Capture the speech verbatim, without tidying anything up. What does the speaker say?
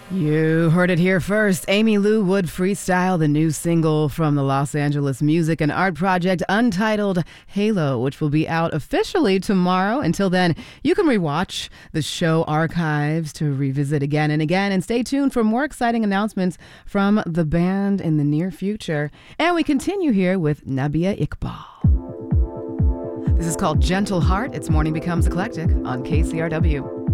You heard it here first. Amy Lou Wood freestyle the new single from the Los Angeles music and art project Untitled Halo, which will be out officially tomorrow. Until then, you can rewatch the show archives to revisit again and again, and stay tuned for more exciting announcements from the band in the near future. And we continue here with Nabia Iqbal. This is called Gentle Heart. It's Morning Becomes Eclectic on K C R W.